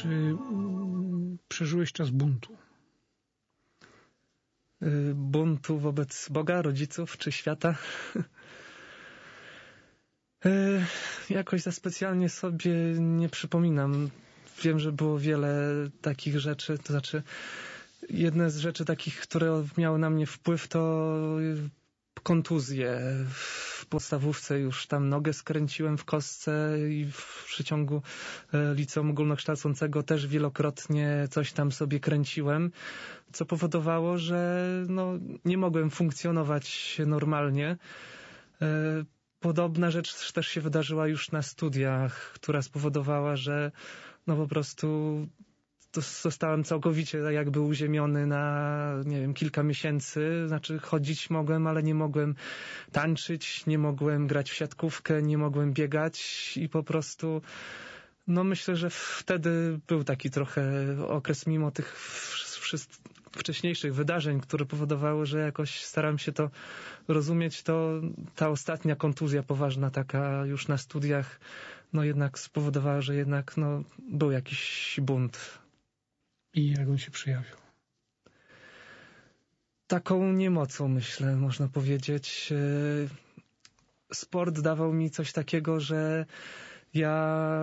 Czy przeżyłeś czas buntu? Buntu wobec Boga, rodziców czy świata? Jakoś za specjalnie sobie nie przypominam. Wiem, że było wiele takich rzeczy, to znaczy jedne z rzeczy takich, które miały na mnie wpływ, to kontuzje. W podstawówce już tam nogę skręciłem w kostce i w przeciągu liceum ogólnokształcącego też wielokrotnie coś tam sobie kręciłem, co powodowało, że nie mogłem funkcjonować normalnie. Podobna rzecz też się wydarzyła już na studiach, która spowodowała, że po prostu zostałem całkowicie jakby uziemiony na, kilka miesięcy. Znaczy chodzić mogłem, ale nie mogłem tańczyć, nie mogłem grać w siatkówkę, nie mogłem biegać i po prostu myślę, że wtedy był taki trochę okres mimo tych wcześniejszych wydarzeń, które powodowały, że jakoś staram się to rozumieć, to ta ostatnia kontuzja poważna taka już na studiach, jednak spowodowała, że jednak był jakiś bunt. I jak on się przejawił? Taką niemocą, myślę, można powiedzieć. Sport dawał mi coś takiego, że ja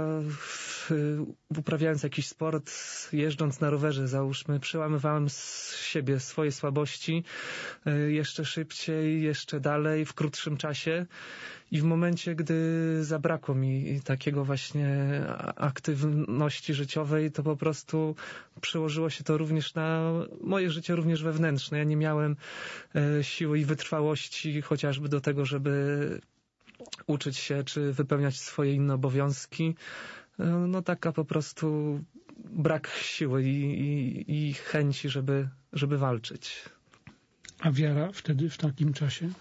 uprawiając jakiś sport, jeżdżąc na rowerze, załóżmy, przełamywałem z siebie swoje słabości jeszcze szybciej, jeszcze dalej, w krótszym czasie i w momencie, gdy zabrakło mi takiego właśnie aktywności życiowej, to po prostu przełożyło się to również na moje życie, również wewnętrzne. Ja nie miałem siły i wytrwałości chociażby do tego, żeby uczyć się, czy wypełniać swoje inne obowiązki. Taka po prostu brak siły i chęci, żeby walczyć. A wiara wtedy, w takim czasie?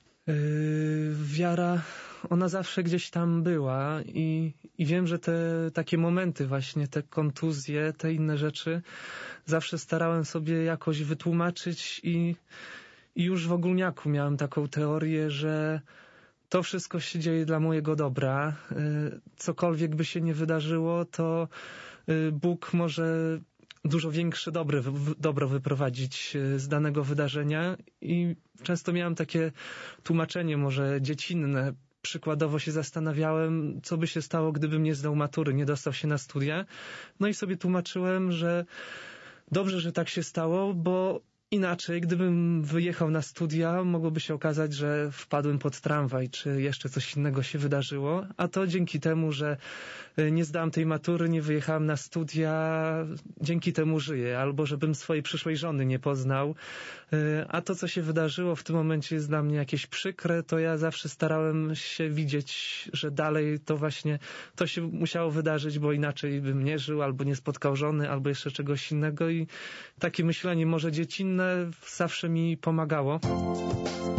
Wiara, ona zawsze gdzieś tam była i wiem, że te takie momenty właśnie, te kontuzje, te inne rzeczy zawsze starałem sobie jakoś wytłumaczyć i już w ogólniaku miałem taką teorię, że to wszystko się dzieje dla mojego dobra. Cokolwiek by się nie wydarzyło, to Bóg może dużo większe dobro wyprowadzić z danego wydarzenia i często miałem takie tłumaczenie może dziecinne. Przykładowo się zastanawiałem, co by się stało, gdybym nie zdał matury, nie dostał się na studia. I sobie tłumaczyłem, że dobrze, że tak się stało, bo inaczej, gdybym wyjechał na studia, mogłoby się okazać, że wpadłem pod tramwaj, czy jeszcze coś innego się wydarzyło, a to dzięki temu, że nie zdałem tej matury, nie wyjechałem na studia, dzięki temu żyję, albo żebym swojej przyszłej żony nie poznał, a to, co się wydarzyło w tym momencie jest dla mnie jakieś przykre, to ja zawsze starałem się widzieć, że dalej to właśnie, to się musiało wydarzyć, bo inaczej bym nie żył, albo nie spotkał żony, albo jeszcze czegoś innego i takie myślenie może dziecinne zawsze mi pomagało.